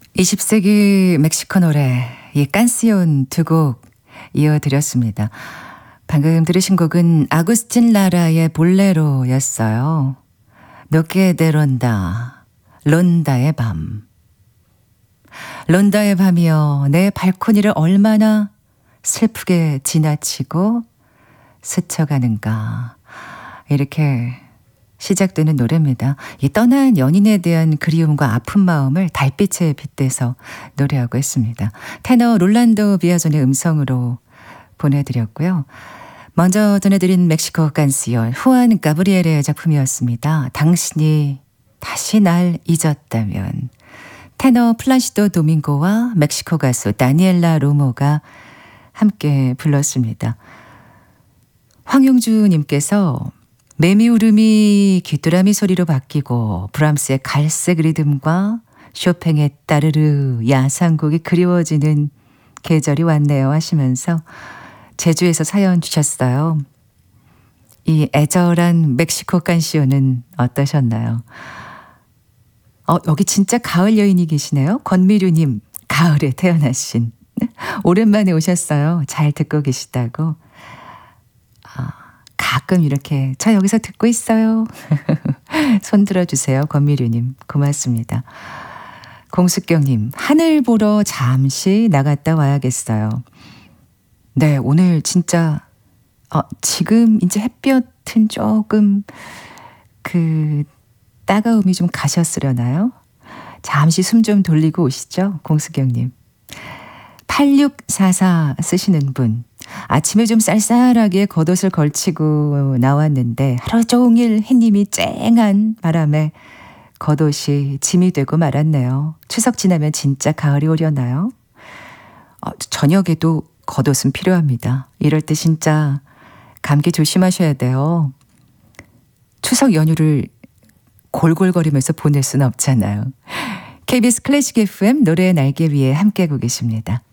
20세기 멕시코 노래 이 깐시온 두 곡 이어드렸습니다. 방금 들으신 곡은 아구스틴 라라의 볼레로였어요. 노게 데 론다, 론다의 밤. 론다의 밤이여 내 발코니를 얼마나 슬프게 지나치고 스쳐가는가. 이렇게 시작되는 노래입니다. 이 떠난 연인에 대한 그리움과 아픈 마음을 달빛에 빗대서 노래하고 있습니다. 테너 롤란도 비아존의 음성으로 보내드렸고요. 먼저 전해드린 멕시코 깐시온 후안 가브리엘의 작품이었습니다. 당신이 다시 날 잊었다면. 테너 플라시도 도밍고와 멕시코 가수 다니엘라 로모가 함께 불렀습니다. 황용주님께서 매미 울음이 귀뚜라미 소리로 바뀌고 브람스의 갈색 리듬과 쇼팽의 따르르 야상곡이 그리워지는 계절이 왔네요 하시면서 제주에서 사연 주셨어요. 이 애절한 멕시코 깐시오는 어떠셨나요? 여기 진짜 가을 여인이 계시네요. 권미류님, 가을에 태어나신. 오랜만에 오셨어요. 잘 듣고 계시다고. 가끔 이렇게 저 여기서 듣고 있어요. 손 들어주세요. 권미류님 고맙습니다. 공숙경님 하늘 보러 잠시 나갔다 와야겠어요. 네 오늘 진짜 지금 이제 햇볕은 조금 따가움이 좀 가셨으려나요? 잠시 숨 좀 돌리고 오시죠. 공숙경님. 8644 쓰시는 분. 아침에 좀 쌀쌀하게 겉옷을 걸치고 나왔는데 하루 종일 햇님이 쨍한 바람에 겉옷이 짐이 되고 말았네요. 추석 지나면 진짜 가을이 오려나요? 저녁에도 겉옷은 필요합니다. 이럴 때 진짜 감기 조심하셔야 돼요. 추석 연휴를 골골거리면서 보낼 수는 없잖아요. KBS 클래식 FM 노래의 날개 위에 함께하고 계십니다.